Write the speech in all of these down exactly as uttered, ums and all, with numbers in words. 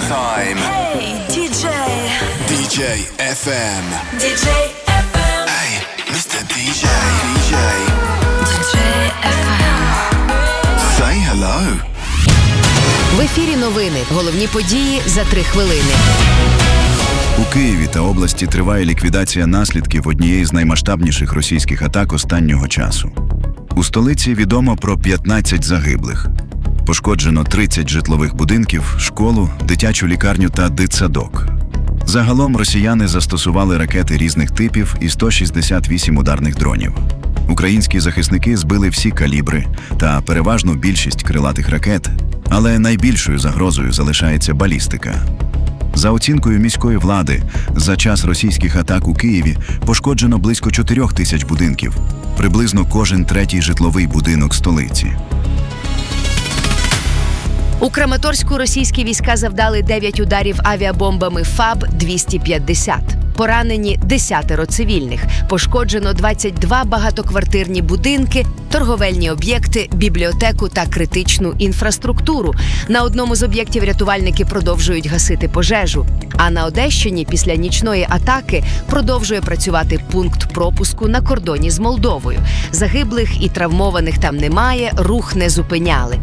time. Hey, ди джей. ди джей эф эм. ди джей эф эм. Hey, мистер ди джей. ди джей. ди джей эф эм. Say hello. В ефірі новини. Головні події за три хвилини. У Києві та області триває ліквідація наслідків однієї з наймасштабніших російських атак останнього часу. У столиці відомо про п'ятнадцять загиблих. Пошкоджено тридцять житлових будинків, школу, дитячу лікарню та дитсадок. Загалом росіяни застосували ракети різних типів і сто шістдесят вісім ударних дронів. Українські захисники збили всі калібри та переважну більшість крилатих ракет, але найбільшою загрозою залишається балістика. За оцінкою міської влади, за час російських атак у Києві пошкоджено близько чотирьох тисяч будинків, приблизно кожен третій житловий будинок столиці. У Краматорську російські війська завдали дев'ять ударів авіабомбами ФАБ двісті п'ятдесят. Поранені десятеро цивільних. Пошкоджено двадцять два багатоквартирні будинки, торговельні об'єкти, бібліотеку та критичну інфраструктуру. На одному з об'єктів рятувальники продовжують гасити пожежу. А на Одещині після нічної атаки продовжує працювати пункт пропуску на кордоні з Молдовою. Загиблих і травмованих там немає, рух не зупиняли.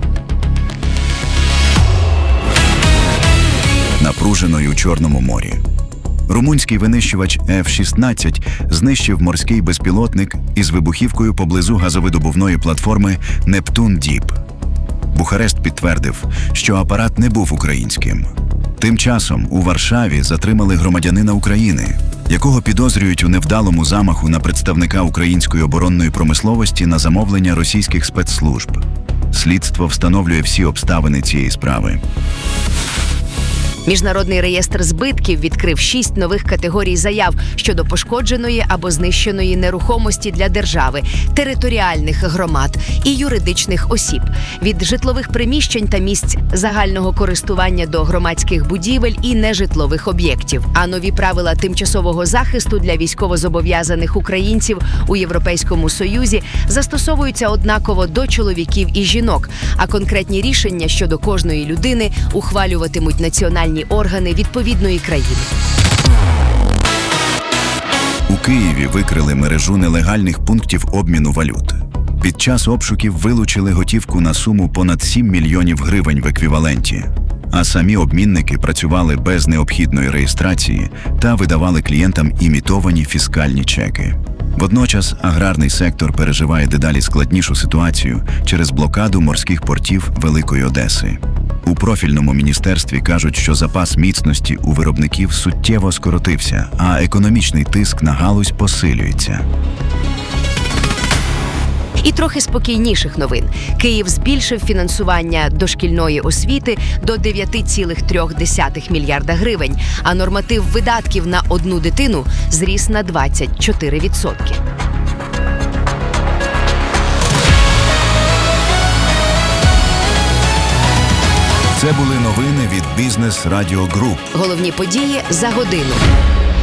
Напружено у Чорному морі. Румунський винищувач еф шістнадцять знищив морський безпілотник із вибухівкою поблизу газовидобувної платформи «Нептун-Діп». Бухарест підтвердив, що апарат не був українським. Тим часом у Варшаві затримали громадянина України, якого підозрюють у невдалому замаху на представника української оборонної промисловості на замовлення російських спецслужб. Слідство встановлює всі обставини цієї справи. Міжнародний реєстр збитків відкрив шість нових категорій заяв щодо пошкодженої або знищеної нерухомості для держави, територіальних громад і юридичних осіб. Від житлових приміщень та місць загального користування до громадських будівель і нежитлових об'єктів. А нові правила тимчасового захисту для військовозобов'язаних українців у Європейському Союзі застосовуються однаково до чоловіків і жінок, а конкретні рішення щодо кожної людини ухвалюватимуть національні органи відповідної країни. У Києві викрили мережу нелегальних пунктів обміну валют. Під час обшуків вилучили готівку на суму понад сім мільйонів гривень в еквіваленті, а самі обмінники працювали без необхідної реєстрації та видавали клієнтам імітовані фіскальні чеки. Водночас аграрний сектор переживає дедалі складнішу ситуацію через блокаду морських портів Великої Одеси. У профільному міністерстві кажуть, що запас міцності у виробників суттєво скоротився, а економічний тиск на галузь посилюється. І трохи спокійніших новин. Київ збільшив фінансування дошкільної освіти до дев'ять цілих три десятих мільярда гривень, а норматив видатків на одну дитину зріс на двадцять чотири відсотки. Це були новини від Бізнес Радіо Груп. Головні події за годину.